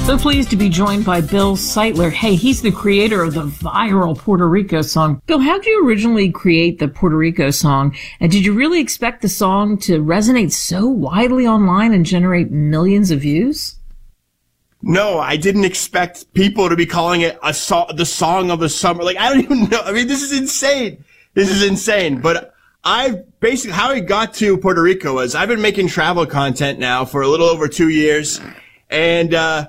So pleased to be joined by Bill Sightler. Hey, he's the creator of the viral Puerto Rico song. Bill, how did you originally create the Puerto Rico song? And did you really expect the song to resonate so widely online and generate millions of views? No, I didn't expect people to be calling it the song of the summer. Like, I don't even know. I mean, this is insane. But basically, how I got to Puerto Rico was I've been making travel content now for a little over 2 years. And,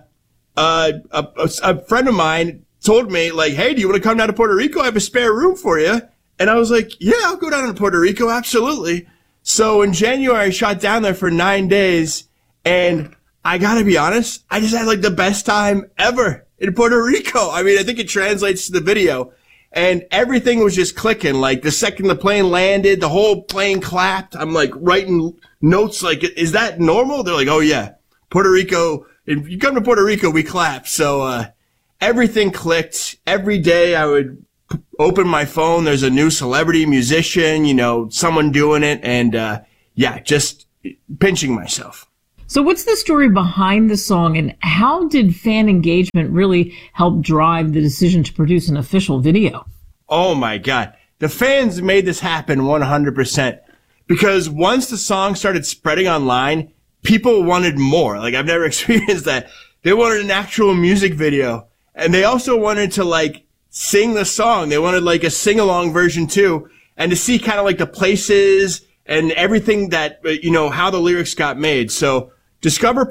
a friend of mine told me, like, hey, do you want to come down to Puerto Rico? I have a spare room for you. And I was like, yeah, I'll go down to Puerto Rico. Absolutely. So in January, I shot down there for 9 days. And I got to be honest, I just had like the best time ever in Puerto Rico. I mean, I think it translates to the video. And everything was just clicking. Like the second the plane landed, the whole plane clapped. I'm like writing notes like, is that normal? They're like, oh yeah, Puerto Rico. If you come to Puerto Rico, we clap. So, everything clicked. Every day I would open my phone. There's a new celebrity musician, someone doing it. And, just pinching myself. So what's the story behind the song, and how did fan engagement really help drive the decision to produce an official video? Oh my God. The fans made this happen 100%. Because once the song started spreading online, people wanted more. Like, I've never experienced that. They wanted an actual music video. And they also wanted to, like, sing the song. They wanted, like, a sing-along version, too. And to see kind of, like, the places and everything that, how the lyrics got made. So, discover